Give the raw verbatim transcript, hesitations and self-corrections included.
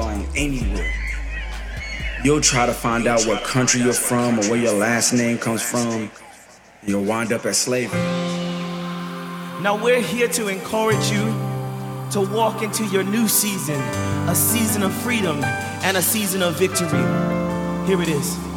belong anywhere. You'll try to find out what country you're from or where your last name comes from. You'll wind up as slavery. Now we're here to encourage you to walk into your new season, a season of freedom and a season of victory. Here it is.